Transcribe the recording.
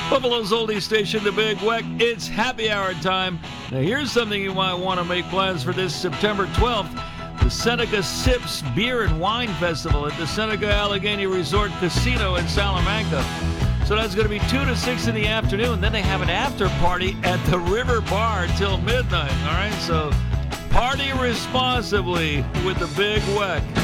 Buffalo's oldie station, The Big Weck. It's happy hour time. Now, here's something you might want to make plans for this September 12th. The Seneca Sips Beer and Wine Festival at the Seneca Allegheny Resort Casino in Salamanca. So that's going to be 2 to 6 in the afternoon. Then they have an after party at the River Bar till midnight. All right, so party responsibly with The Big Weck.